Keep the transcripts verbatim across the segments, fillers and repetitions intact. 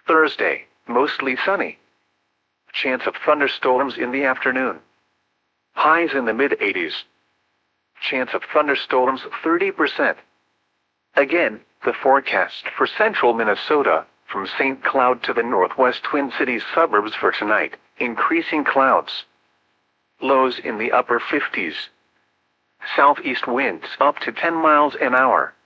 Thursday, mostly sunny. Chance of thunderstorms in the afternoon. Highs in the mid eighties. Chance of thunderstorms thirty percent. Again, the forecast for central Minnesota, from Saint Cloud to the northwest Twin Cities suburbs for tonight, increasing clouds. Lows in the upper fifties. Southeast winds up to ten miles an hour.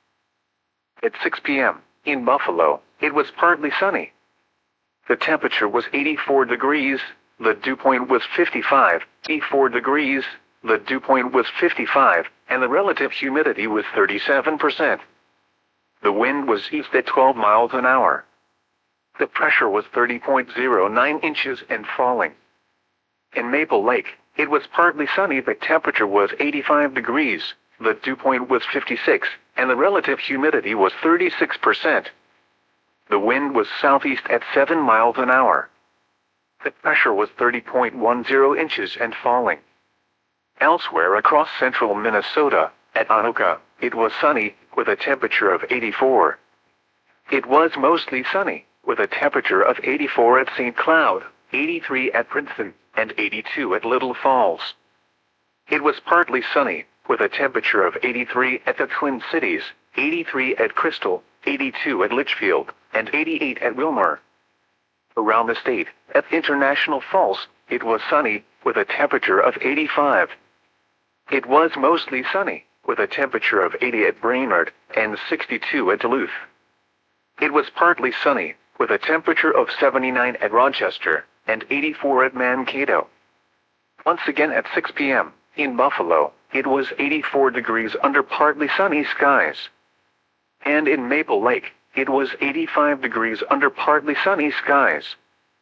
At six p m, in Buffalo, it was partly sunny. The temperature was eighty-four degrees, the dew point was fifty-five, eighty-four degrees, the dew point was fifty-five, and the relative humidity was thirty-seven percent. The wind was east at twelve miles an hour. The pressure was thirty point zero nine inches and falling. In Maple Lake, it was partly sunny. The temperature was eighty-five degrees, the dew point was fifty-six, and the relative humidity was thirty-six percent. The wind was southeast at seven miles an hour. The pressure was thirty point one zero inches and falling. Elsewhere across central Minnesota, at Anoka, it was sunny, with a temperature of eighty-four. It was mostly sunny, with a temperature of eighty-four at Saint Cloud, eighty-three at Princeton, and eighty-two at Little Falls. It was partly sunny, with a temperature of eighty-three at the Twin Cities, eighty-three at Crystal, eighty-two at Litchfield, and eighty-eight at Wilmer. Around the state, at International Falls, it was sunny, with a temperature of eighty-five. It was mostly sunny, with a temperature of eighty at Brainerd, and sixty-two at Duluth. It was partly sunny, with a temperature of seventy-nine at Rochester, and eighty-four at Mankato. Once again at six p m, in Buffalo, it was eighty-four degrees under partly sunny skies. And in Maple Lake, it was eighty-five degrees under partly sunny skies.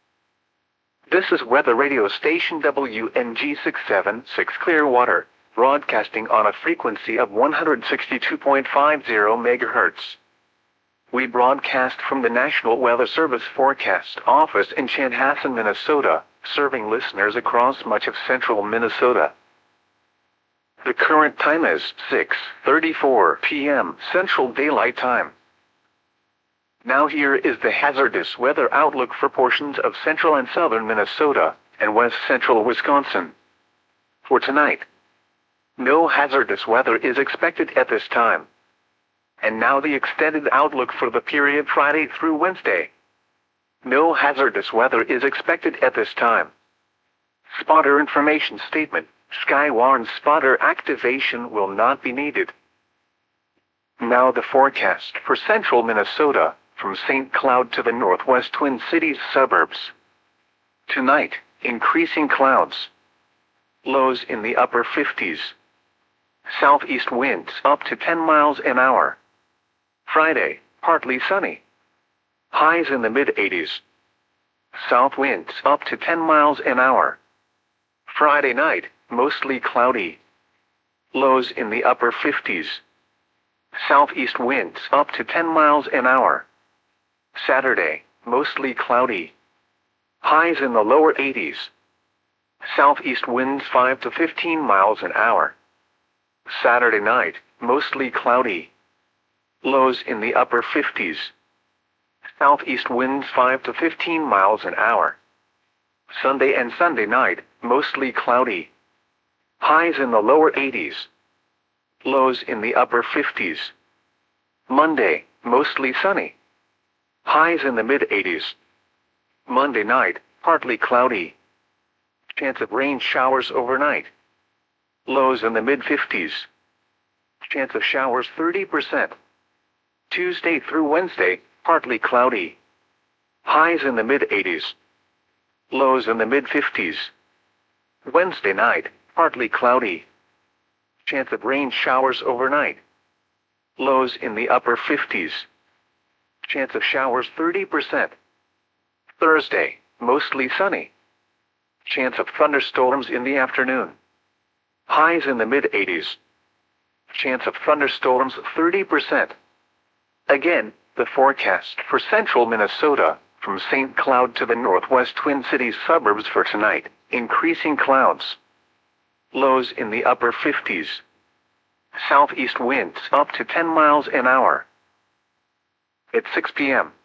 This is weather radio station W N G six seven six Clearwater, broadcasting on a frequency of one hundred sixty-two point five zero megahertz. We broadcast from the National Weather Service Forecast Office in Chanhassen, Minnesota, serving listeners across much of central Minnesota. The current time is six thirty-four p m Central Daylight Time. Now here is the hazardous weather outlook for portions of central and southern Minnesota, and west central Wisconsin. For tonight, no hazardous weather is expected at this time. And now the extended outlook for the period Friday through Wednesday. No hazardous weather is expected at this time. Spotter information statement: Skywarn spotter activation will not be needed. Now the forecast for central Minnesota, from Saint Cloud to the northwest Twin Cities suburbs. Tonight, increasing clouds. Lows in the upper fifties. Southeast winds up to ten miles an hour. Friday, partly sunny. Highs in the mid eighties. South winds up to ten miles an hour. Friday night, mostly cloudy. Lows in the upper fifties. Southeast winds up to ten miles an hour. Saturday, mostly cloudy. Highs in the lower eighties. Southeast winds five to fifteen miles an hour. Saturday night, mostly cloudy. Lows in the upper fifties. Southeast winds five to fifteen miles an hour. Sunday and Sunday night, mostly cloudy. Highs in the lower eighties. Lows in the upper fifties. Monday, mostly sunny. Highs in the mid eighties. Monday night, partly cloudy. Chance of rain showers overnight. Lows in the mid fifties. Chance of showers thirty percent. Tuesday through Wednesday, partly cloudy. Highs in the mid eighties. Lows in the mid fifties. Wednesday night, partly cloudy. Chance of rain showers overnight. Lows in the upper fifties. Chance of showers thirty percent. Thursday, mostly sunny. Chance of thunderstorms in the afternoon. Highs in the mid eighties. Chance of thunderstorms thirty percent. Again, the forecast for central Minnesota, from Saint Cloud to the northwest Twin Cities suburbs for tonight, increasing clouds. Lows in the upper fifties. Southeast winds up to ten miles an hour. At six p m